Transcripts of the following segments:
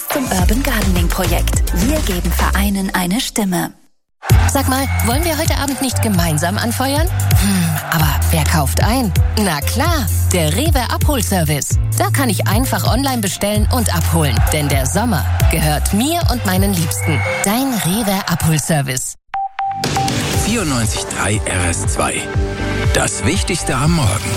zum Urban Gardening Projekt. Wir geben Vereinen eine Stimme. Sag mal, wollen wir heute Abend nicht gemeinsam anfeuern? Aber wer kauft ein? Na klar, der Rewe Abholservice. Da kann ich einfach online bestellen und abholen. Denn der Sommer gehört mir und meinen Liebsten. Dein Rewe Abholservice. 94.3 RS2. Das Wichtigste am Morgen.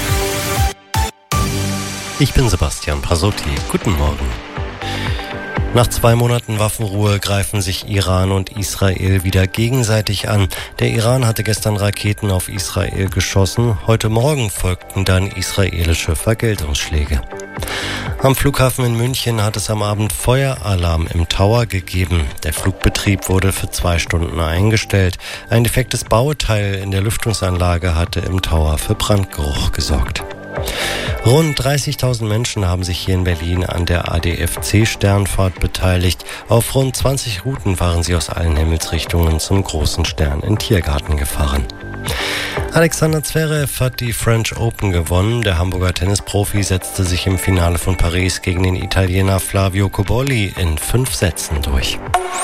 Ich bin Sebastian Prasotti. Guten Morgen. Nach 2 Monaten Waffenruhe greifen sich Iran und Israel wieder gegenseitig an. Der Iran hatte gestern Raketen auf Israel geschossen. Heute Morgen folgten dann israelische Vergeltungsschläge. Am Flughafen in München hat es am Abend Feueralarm im Tower gegeben. Der Flugbetrieb wurde für 2 Stunden eingestellt. Ein defektes Bauteil in der Lüftungsanlage hatte im Tower für Brandgeruch gesorgt. Rund 30.000 Menschen haben sich hier in Berlin an der ADFC-Sternfahrt beteiligt. Auf rund 20 Routen waren sie aus allen Himmelsrichtungen zum großen Stern in Tiergarten gefahren. Alexander Zverev hat die French Open gewonnen. Der Hamburger Tennisprofi setzte sich im Finale von Paris gegen den Italiener Flavio Cobolli in 5 Sätzen durch.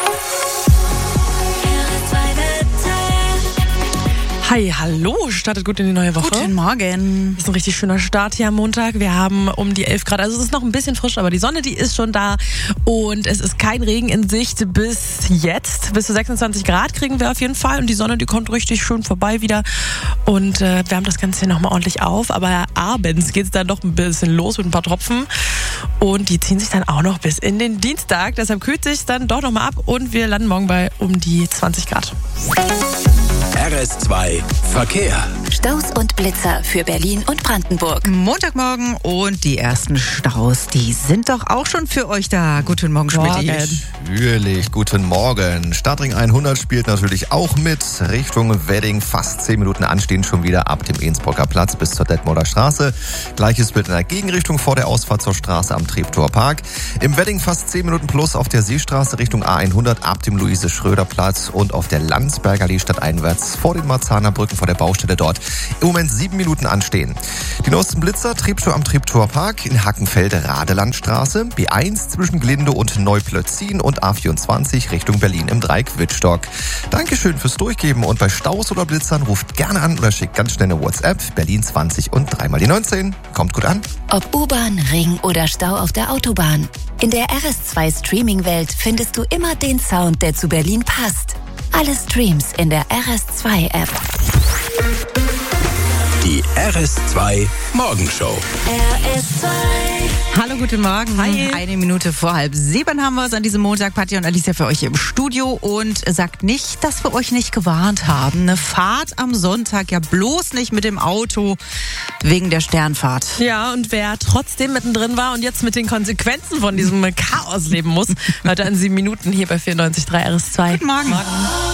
Hi, hallo, startet gut in die neue Woche. Guten Morgen. Das ist ein richtig schöner Start hier am Montag. Wir haben um die 11 Grad, also es ist noch ein bisschen frisch, aber die Sonne, die ist schon da und es ist kein Regen in Sicht bis jetzt. Bis zu 26 Grad kriegen wir auf jeden Fall und die Sonne, die kommt richtig schön vorbei wieder und wärmt das Ganze hier nochmal ordentlich auf. Aber abends geht es dann doch ein bisschen los mit ein paar Tropfen und die ziehen sich dann auch noch bis in den Dienstag. Deshalb kühlt sich dann doch nochmal ab und wir landen morgen bei um die 20 Grad. RS2 Verkehr. Staus und Blitzer für Berlin und Brandenburg. Montagmorgen und die ersten Staus, die sind doch auch schon für euch da. Guten Morgen, Schmidt. Natürlich, guten Morgen. Stadtring 100 spielt natürlich auch mit. Richtung Wedding fast 10 Minuten anstehen schon wieder ab dem Ehnsbrocker Platz bis zur Detmolder Straße. Gleiches Bild in der Gegenrichtung vor der Ausfahrt zur Straße am Treptower Park. Im Wedding fast 10 Minuten plus auf der Seestraße Richtung A100 ab dem Luise-Schröder-Platz und auf der Landsberger Allee stadteinwärts vor den Marzahner Brücken vor der Baustelle dort im Moment 7 Minuten anstehen. Die neuesten Blitzer, Treptow am Treptower Park, in Hackenfeld Radelandstraße, B1 zwischen Glinde und Neuplötzin und A24 Richtung Berlin im Dreieck Wittstock. Dankeschön fürs Durchgeben und bei Staus oder Blitzern ruft gerne an oder schickt ganz schnell eine WhatsApp, Berlin 20 und 3 mal die 19. Kommt gut an. Ob U-Bahn, Ring oder Stau auf der Autobahn. In der RS2 Streaming-Welt findest du immer den Sound, der zu Berlin passt. Alle Streams in der RS2-App. Die RS2 Morgenshow. RS2. Hallo, guten Morgen. Hi. 1 Minute vor 6:30 haben wir es an diesem Montag. Patti und Alicia für euch im Studio und sagt nicht, dass wir euch nicht gewarnt haben. Eine Fahrt am Sonntag ja bloß nicht mit dem Auto wegen der Sternfahrt. Ja, und wer trotzdem mittendrin war und jetzt mit den Konsequenzen von diesem Chaos leben muss, heute in 7 Minuten hier bei 94.3 RS2. Guten Morgen.